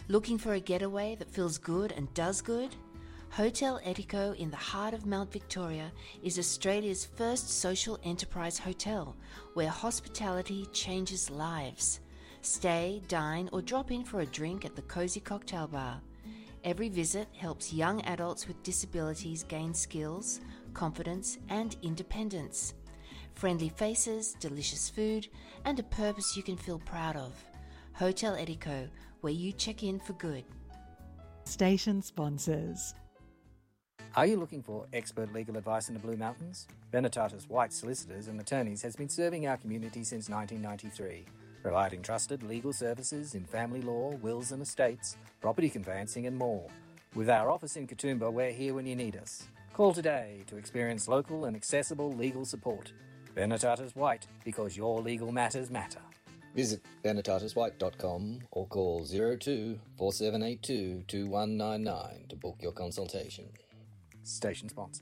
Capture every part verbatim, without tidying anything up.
Looking for a getaway that feels good and does good? Hotel Etico in the heart of Mount Victoria is Australia's first social enterprise hotel where hospitality changes lives. Stay, dine or drop in for a drink at the Cozy Cocktail Bar. Every visit helps young adults with disabilities gain skills, confidence and independence. Friendly faces, delicious food and a purpose you can feel proud of. Hotel Etico, where you check in for good. Station sponsors. Are you looking for expert legal advice in the Blue Mountains? Benetatis White Solicitors and Attorneys has been serving our community since nineteen ninety-three, providing trusted legal services in family law, wills and estates, property conveyancing and more. With our office in Katoomba, we're here when you need us. Call today to experience local and accessible legal support. Benetatis White, because your legal matters matter. Visit benetatis white dot com or call zero two four seven eight two two one nine nine to book your consultation. Station sponsor.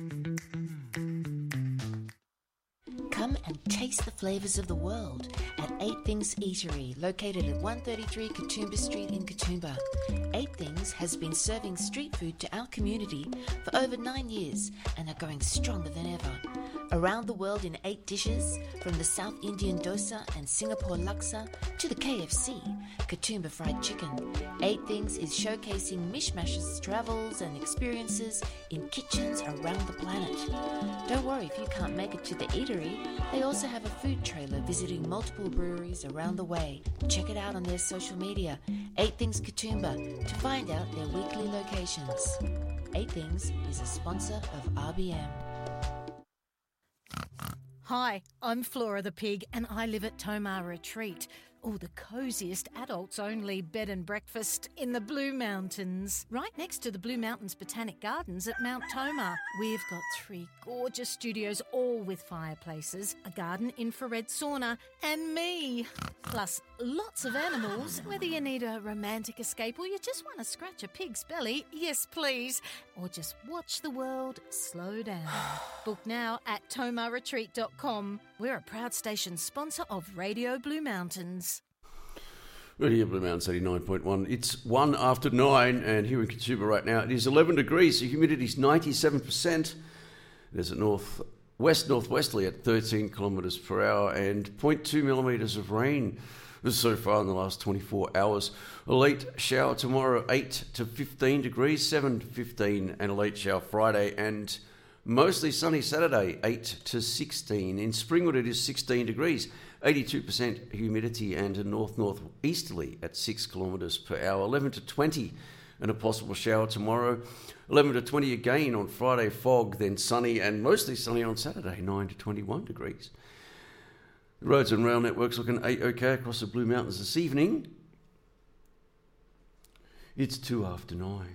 Come and taste the flavours of the world at Eight Things Eatery, located at one thirty-three Katoomba Street in Katoomba. Eight Things has been serving street food to our community for over nine years and are going stronger than ever. Around the world in eight dishes, from the South Indian dosa and Singapore laksa to the K F C, Katoomba Fried Chicken. Eight Things is showcasing mishmashes, travels and experiences in kitchens around the planet. Don't worry if you can't make it to the eatery, they also have a food trailer visiting multiple breweries around the way. Check it out on their social media, Eight Things Katoomba, to find out their weekly locations. Eight Things is a sponsor of R B M. Hi, I'm Flora the Pig and I live at Tomar Retreat. Oh, the cosiest adults-only bed and breakfast in the Blue Mountains. Right next to the Blue Mountains Botanic Gardens at Mount Tomar. We've got three gorgeous studios, all with fireplaces, a garden infrared sauna, and me. Plus, lots of animals. Whether you need a romantic escape or you just want to scratch a pig's belly, yes please. Or just watch the world slow down. Book now at tomar retreat dot com. We're a proud station sponsor of Radio Blue Mountains. Radio Blue Mountains eighty-nine point one. It's one after nine, and here in Katoomba right now it is eleven degrees. The humidity is ninety-seven percent. There's a north west northwesterly at thirteen kilometres per hour, and zero point two millimetres of rain so far in the last twenty-four hours. A late shower tomorrow, eight to fifteen degrees, seven to fifteen, and a late shower Friday, and mostly sunny Saturday, eight to sixteen. In Springwood it is sixteen degrees, eighty-two percent humidity, and a north-northeasterly at six kilometres per hour, eleven to twenty, and a possible shower tomorrow, eleven to twenty again on Friday, fog, then sunny, and mostly sunny on Saturday, nine to twenty-one degrees. The roads and rail network's looking A-OK across the Blue Mountains this evening. It's two after nine.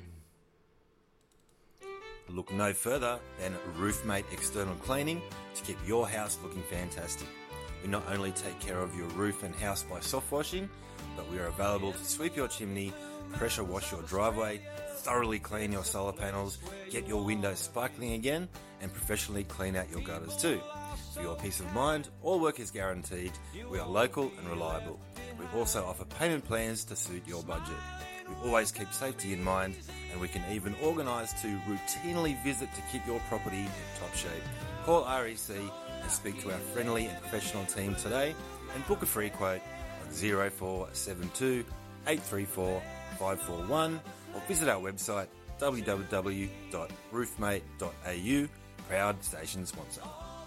Look no further than Roofmate External Cleaning to keep your house looking fantastic. We not only take care of your roof and house by soft washing, but we are available to sweep your chimney, pressure wash your driveway, thoroughly clean your solar panels, get your windows sparkling again, and professionally clean out your gutters too. For your peace of mind, all work is guaranteed. We are local and reliable. We also offer payment plans to suit your budget. We always keep safety in mind, and we can even organise to routinely visit to keep your property in top shape. Call R E C and speak to our friendly and professional team today and book a free quote on zero four seven two eight three four five four one or visit our website w w w dot roofmate dot a u, proud station sponsor.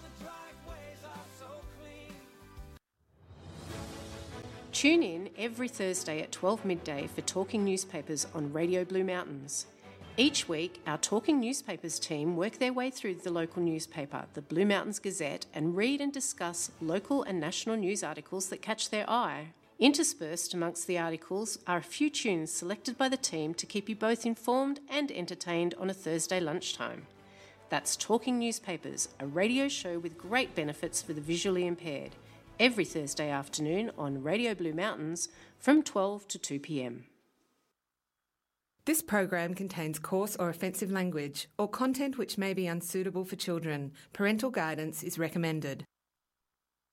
Tune in every Thursday at twelve midday for Talking Newspapers on Radio Blue Mountains. Each week, our Talking Newspapers team work their way through the local newspaper, the Blue Mountains Gazette, and read and discuss local and national news articles that catch their eye. Interspersed amongst the articles are a few tunes selected by the team to keep you both informed and entertained on a Thursday lunchtime. That's Talking Newspapers, a radio show with great benefits for the visually impaired, every Thursday afternoon on Radio Blue Mountains from twelve to two p m. This program contains coarse or offensive language or content which may be unsuitable for children. Parental guidance is recommended.